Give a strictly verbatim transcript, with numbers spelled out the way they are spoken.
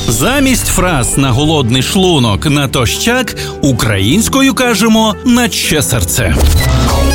Замість фраз на голодний шлунок, натощак українською кажемо «наче серце».